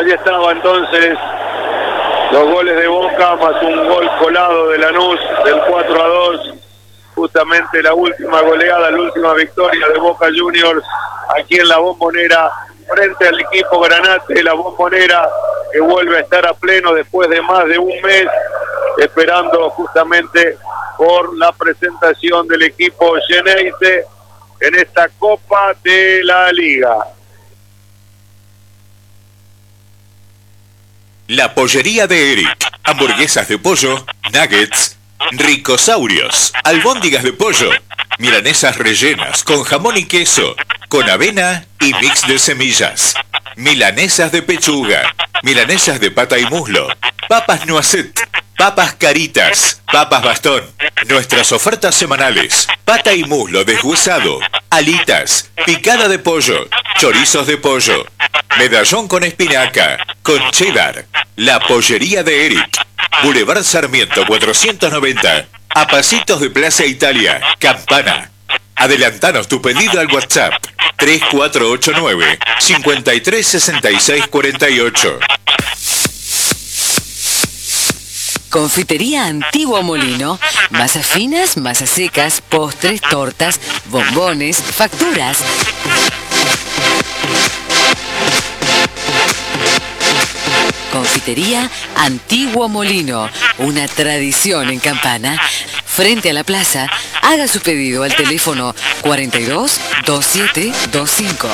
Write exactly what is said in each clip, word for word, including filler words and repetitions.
Allí estaba entonces los goles de Boca más un gol colado de Lanús del cuatro a dos, justamente la última goleada, la última victoria de Boca Juniors aquí en la Bombonera frente al equipo Granate. La Bombonera que vuelve a estar a pleno después de más de un mes esperando justamente por la presentación del equipo Geneise en esta Copa de la Liga. La pollería de Eric. Hamburguesas de pollo, nuggets, ricosaurios, albóndigas de pollo, milanesas rellenas con jamón y queso, con avena y mix de semillas, milanesas de pechuga, milanesas de pata y muslo, papas noisette, papas caritas, papas bastón. Nuestras ofertas semanales: pata y muslo deshuesado, alitas, picada de pollo, chorizos de pollo, medallón con espinaca, con cheddar. La pollería de Eric. Boulevard Sarmiento cuatrocientos noventa, a pasitos de Plaza Italia, Campana. Adelantanos tu pedido al WhatsApp tres cuatro ocho nueve, cinco tres seis seis cuatro ocho. Confitería Antiguo Molino. Masas finas, masas secas, postres, tortas, bombones, facturas. Confitería Antiguo Molino, una tradición en Campana. Frente a la plaza, haga su pedido al teléfono cuarenta y dos, veintisiete veinticinco.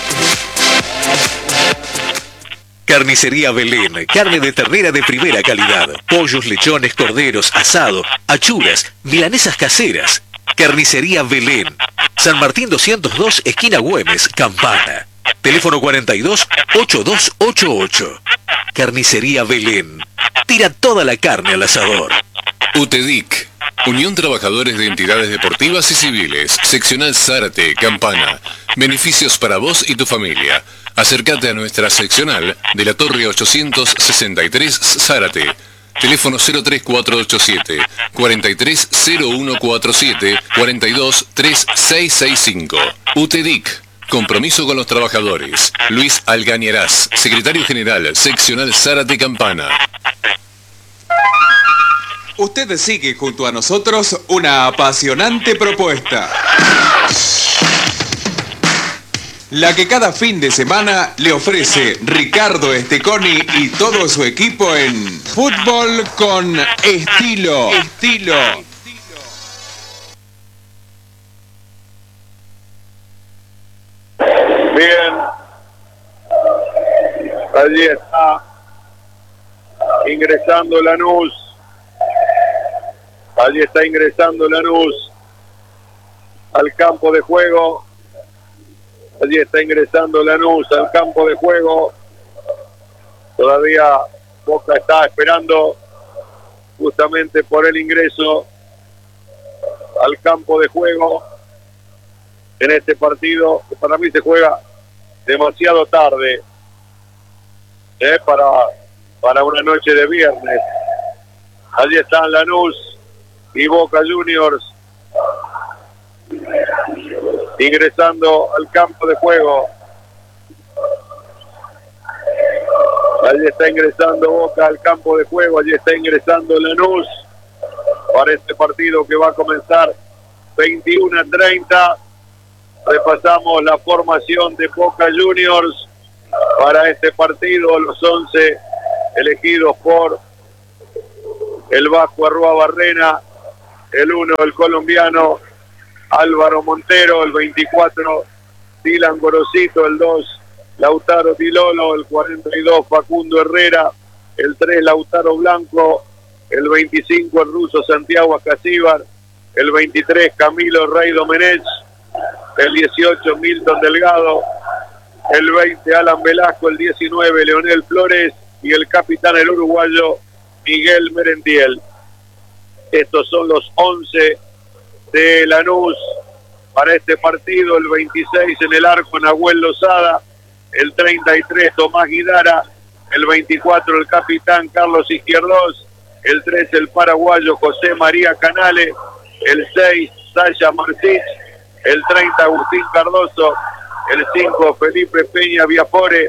Carnicería Belén, carne de ternera de primera calidad, pollos, lechones, corderos, asado, achuras, milanesas caseras. Carnicería Belén, San Martín doscientos dos, esquina Güemes, Campana. Teléfono cuarenta y dos, ochenta y dos ochenta y ocho. Carnicería Belén, tira toda la carne al asador. UTEDIC, Unión Trabajadores de Entidades Deportivas y Civiles, Seccional Zárate, Campana. Beneficios para vos y tu familia. Acércate a nuestra seccional de la Torre ochocientos sesenta y tres Zárate. Teléfono cero tres cuatro ocho siete, cuarenta y tres cero uno cuarenta y siete, cuarenta y dos treinta y seis sesenta y cinco. UTEDIC, compromiso con los trabajadores. Luis Algañarás, Secretario General, Seccional Zárate, Campana. Usted sigue junto a nosotros una apasionante propuesta. La que cada fin de semana le ofrece Ricardo Esteconi y todo su equipo en Fútbol con Estilo. Estilo. Bien, allí está ingresando Lanús, allí está ingresando Lanús al campo de juego, allí está ingresando Lanús al campo de juego, todavía Boca está esperando justamente por el ingreso al campo de juego en este partido, que para mí se juega demasiado tarde ¿eh? para, para una noche de viernes. Allí están Lanús y Boca Juniors ingresando al campo de juego. Allí está ingresando Boca al campo de juego, allí está ingresando Lanús para este partido que va a comenzar veintiuno a treinta. Repasamos la formación de Boca Juniors para este partido, los once elegidos por el Vasco Arrua Barrena, el uno el colombiano Álvaro Montero, el veinticuatro Dylan Gorosito, el dos Lautaro Tilolo, el cuarenta y dos Facundo Herrera, el tres Lautaro Blanco, el veinticinco el ruso Santiago Acasíbar, el veintitrés Camilo Rey Domenech, el dieciocho Milton Delgado, el veinte Alan Velasco, el diecinueve Leonel Flores y el capitán el uruguayo Miguel Merentiel. Estos son los once de Lanús para este partido. El veintiséis en el arco Nahuel Lozada, el treinta y tres Tomás Guidara, el veinticuatro el capitán Carlos Izquierdos, el tres el paraguayo José María Canale, el seis Sasha Martich, el treinta Agustín Cardoso, el cinco Felipe Peña Viafore,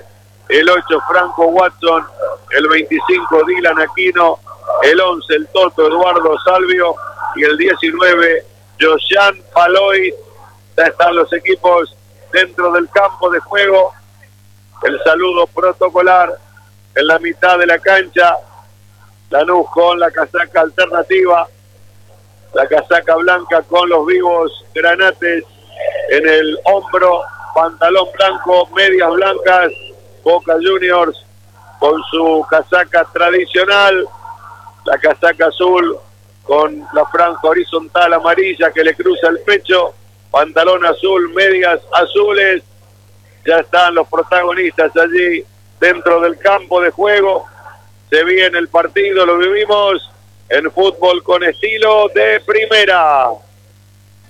el ocho Franco Watson, el veinticinco Dylan Aquino, el once el Toto Eduardo Salvio y el diecinueve Josian Paloy. Ya están los equipos dentro del campo de juego. El saludo protocolar en la mitad de la cancha. Lanús con la casaca alternativa, la casaca blanca con los vivos granates en el hombro, pantalón blanco, medias blancas. Boca Juniors con su casaca tradicional, la casaca azul con la franja horizontal amarilla que le cruza el pecho, pantalón azul, medias azules. Ya están los protagonistas allí dentro del campo de juego. Se viene el partido, lo vivimos en Fútbol con Estilo de Primera.